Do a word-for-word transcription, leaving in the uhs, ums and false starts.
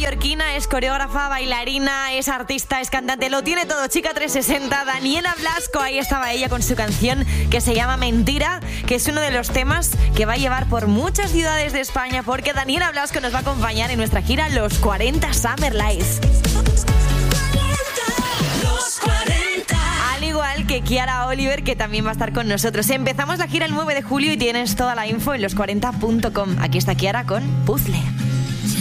mallorquina, es coreógrafa, bailarina, es artista, es cantante, lo tiene todo, chica trescientos sesenta. Daniela Blasco, ahí estaba ella con su canción que se llama Mentira, que es uno de los temas que va a llevar por muchas ciudades de España, porque Daniela Blasco nos va a acompañar en nuestra gira Los cuarenta Summer Lights. Los cuarenta. Al igual que Kiara Oliver, que también va a estar con nosotros. Empezamos la gira el nueve de julio y tienes toda la info en los cuarenta punto com. Aquí está Kiara con Puzzle.